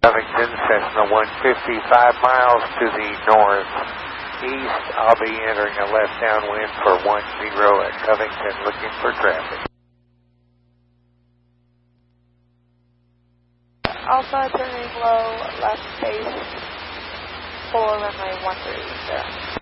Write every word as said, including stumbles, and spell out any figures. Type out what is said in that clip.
Covington, Cessna one fifty, five miles to the northeast. I'll be entering a left downwind for one zero at Covington, looking for traffic. Alpha turning low, left base, four runway one three zero.